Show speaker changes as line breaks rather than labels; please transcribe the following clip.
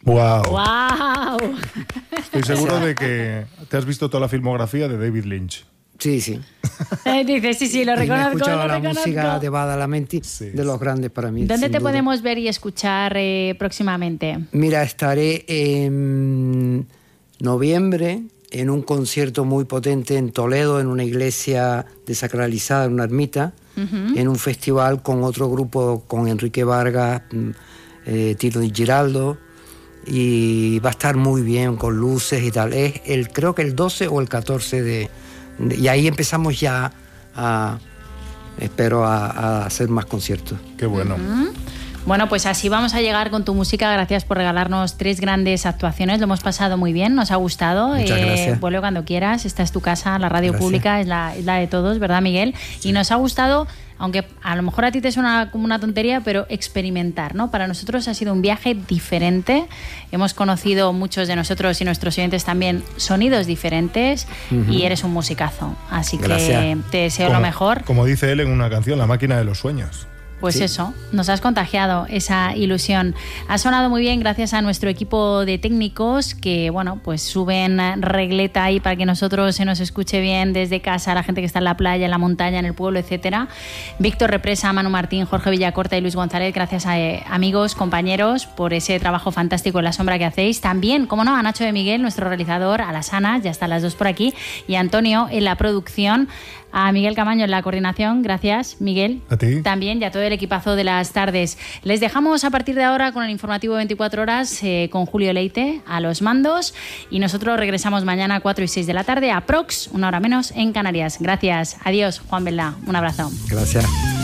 ¡Wow!
¡Wow!
Estoy seguro de que te has visto toda la filmografía de David Lynch.
Sí, sí.
Dice, sí, lo
Y me he
reconozco.
escuchado
Lo
la
reconozco.
música de Badalamenti,
Sí,
de los grandes para mí.
¿Dónde
sin
te
duda.
podemos ver y escuchar próximamente?
Mira, estaré en noviembre en un concierto muy potente en Toledo, en una iglesia desacralizada, en una ermita, en un festival con otro grupo, con Enrique Vargas, Tino Di Giraldo, y va a estar muy bien con luces y tal. Es creo que el 12 o el 14 y ahí empezamos ya espero a hacer más conciertos.
¡Qué bueno!
Bueno, pues así vamos a llegar con tu música. Gracias por regalarnos 3 grandes actuaciones. Lo hemos pasado muy bien, nos ha gustado.
Muchas gracias.
Vuelve cuando quieras. Esta es tu casa, la radio
Gracias.
pública es la de todos, ¿verdad, Miguel? Sí. Y nos ha gustado, aunque a lo mejor a ti te suena como una tontería, pero experimentar, ¿no? Para nosotros ha sido un viaje diferente. Hemos conocido muchos de nosotros y nuestros oyentes también sonidos diferentes y eres un musicazo. Así
Gracias.
que te deseo lo mejor.
Como dice él en una canción, La máquina de los sueños.
Pues
sí.
Eso, nos has contagiado esa ilusión. Ha sonado muy bien gracias a nuestro equipo de técnicos que, bueno, pues suben regleta ahí para que nosotros se nos escuche bien desde casa, la gente que está en la playa, en la montaña, en el pueblo, etcétera. Víctor Represa, Manu Martín, Jorge Villacorta y Luis González, gracias a amigos, compañeros, por ese trabajo fantástico en la sombra que hacéis. También, como no, a Nacho de Miguel, nuestro realizador, a las Ana, ya están las dos por aquí, y a Antonio en la producción. A Miguel Camaño en la coordinación, gracias Miguel.
A ti.
También y a todo el equipazo de las tardes. Les dejamos a partir de ahora con el informativo 24 horas con Julio Leite a los mandos y nosotros regresamos mañana a 4 y 6 de la tarde, aprox, 1 hora menos en Canarias. Gracias, adiós Juan Belda, un abrazo.
Gracias.